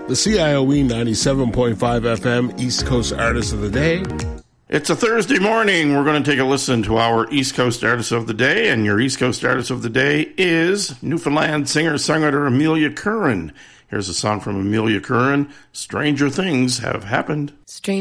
The CIOE 97.5 FM East Coast Artist of the Day. It's a Thursday morning. We're going to take a listen to our East Coast Artist of the Day, and your East Coast Artist of the Day is Newfoundland singer-songwriter Amelia Curran. Here's a song from Amelia Curran, Stranger Things Have Happened.